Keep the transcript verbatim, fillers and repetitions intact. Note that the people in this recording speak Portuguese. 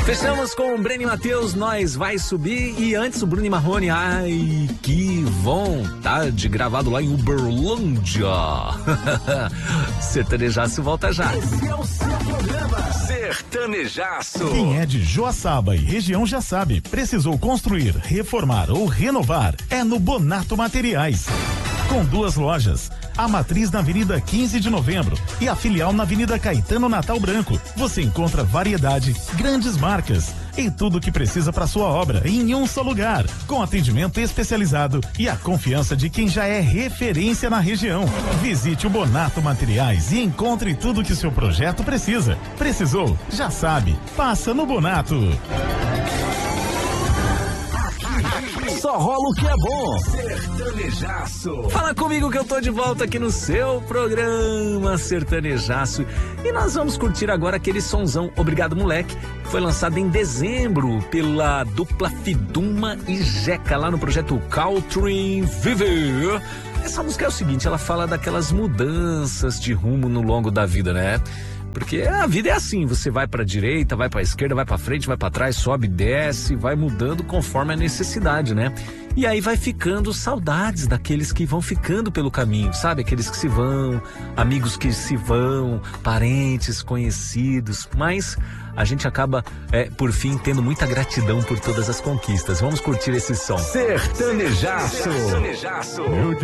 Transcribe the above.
Fechamos com o Breno e Matheus, Nós Vai Subir. E antes o Bruno e Marrone, ai que vontade, gravado lá em Uberlândia. Sertanejaço volta já. Esse é o seu programa Sertanejaço. Quem é de Joaçaba e região já sabe, precisou construir, reformar ou renovar, é no Bonato Materiais. Com duas lojas, a matriz na Avenida quinze de Novembro e a filial na Avenida Caetano Natal Branco. Você encontra variedade, grandes marcas e tudo o que precisa para sua obra em um só lugar, com atendimento especializado e a confiança de quem já é referência na região. Visite o Bonato Materiais e encontre tudo o que seu projeto precisa. Precisou? Já sabe. Passa no Bonato. Só rola o que é bom. Sertanejaço. Fala comigo que eu tô de volta aqui no seu programa Sertanejaço. E nós vamos curtir agora aquele sonzão Obrigado Moleque. Foi lançado em dezembro pela dupla Fiduma e Jeca lá no projeto Country Viver. Essa música é o seguinte, ela fala daquelas mudanças de rumo no longo da vida, né? Porque a vida é assim, você vai pra direita, vai pra esquerda, vai pra frente, vai pra trás, sobe, desce, vai mudando conforme a necessidade, né? E aí vai ficando saudades daqueles que vão ficando pelo caminho, sabe? Aqueles que se vão, amigos que se vão, parentes, conhecidos, mas a gente acaba, é, por fim, tendo muita gratidão por todas as conquistas. Vamos curtir esse som. Sertanejaço. Sertanejaço.